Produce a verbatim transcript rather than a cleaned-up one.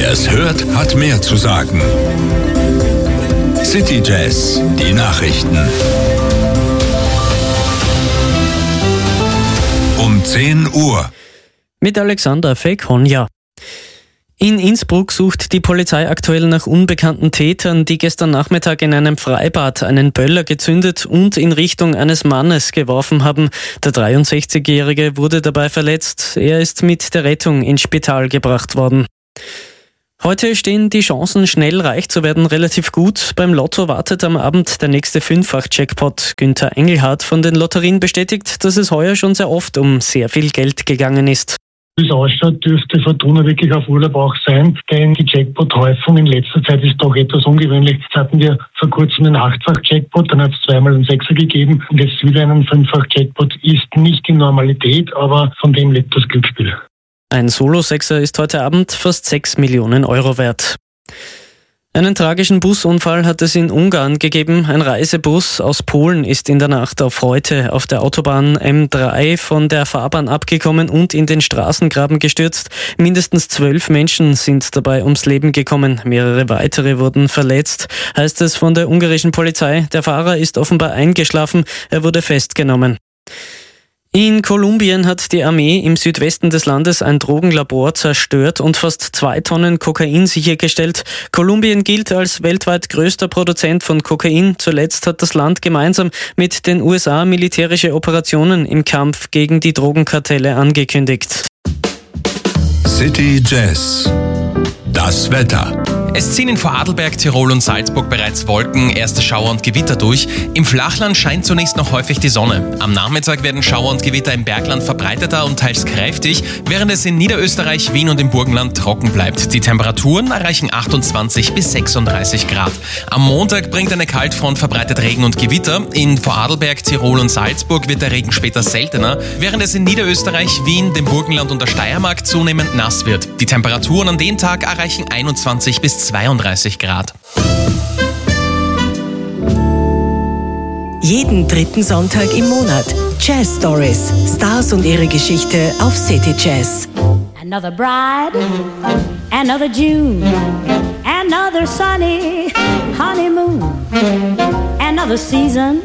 Wer es hört, hat mehr zu sagen. City Jazz, die Nachrichten. Um zehn Uhr. Mit Alexander Fekhonja. In Innsbruck sucht die Polizei aktuell nach unbekannten Tätern, die gestern Nachmittag in einem Freibad einen Böller gezündet und in Richtung eines Mannes geworfen haben. Der dreiundsechzigjährige wurde dabei verletzt. Er ist mit der Rettung ins Spital gebracht worden. Heute stehen die Chancen, schnell reich zu werden, relativ gut. Beim Lotto wartet am Abend der nächste Fünffach-Jackpot. Günther Engelhardt von den Lotterien bestätigt, dass es heuer schon sehr oft um sehr viel Geld gegangen ist. Wie es ausschaut, dürfte Fortuna wirklich auf Urlaub auch sein, denn die Jackpot-Häufung in letzter Zeit ist doch etwas ungewöhnlich. Jetzt hatten wir vor kurzem einen Achtfach-Jackpot, dann hat es zweimal einen Sechser gegeben und jetzt wieder einen Fünffach-Jackpot. Ist nicht die Normalität, aber von dem lebt das Glücksspiel. Ein Solo-Sechser ist heute Abend fast sechs Millionen Euro wert. Einen tragischen Busunfall hat es in Ungarn gegeben. Ein Reisebus aus Polen ist in der Nacht auf heute auf der Autobahn M drei von der Fahrbahn abgekommen und in den Straßengraben gestürzt. Mindestens zwölf Menschen sind dabei ums Leben gekommen. Mehrere weitere wurden verletzt, heißt es von der ungarischen Polizei. Der Fahrer ist offenbar eingeschlafen. Er wurde festgenommen. In Kolumbien hat die Armee im Südwesten des Landes ein Drogenlabor zerstört und fast zwei Tonnen Kokain sichergestellt. Kolumbien gilt als weltweit größter Produzent von Kokain. Zuletzt hat das Land gemeinsam mit den U S A militärische Operationen im Kampf gegen die Drogenkartelle angekündigt. City Jazz. Das Wetter. Es ziehen in Vorarlberg, Tirol und Salzburg bereits Wolken, erste Schauer und Gewitter durch. Im Flachland scheint zunächst noch häufig die Sonne. Am Nachmittag werden Schauer und Gewitter im Bergland verbreiteter und teils kräftig, während es in Niederösterreich, Wien und im Burgenland trocken bleibt. Die Temperaturen erreichen achtundzwanzig bis sechsunddreißig Grad. Am Montag bringt eine Kaltfront verbreitet Regen und Gewitter. In Vorarlberg, Tirol und Salzburg wird der Regen später seltener, während es in Niederösterreich, Wien, dem Burgenland und der Steiermark zunehmend nass wird. Die Temperaturen an den Tag erreichen einundzwanzig bis zweiunddreißig Grad. Jeden dritten Sonntag im Monat Jazz Stories, Stars und ihre Geschichte auf City Jazz. Another bride, another June, another sunny honeymoon, another season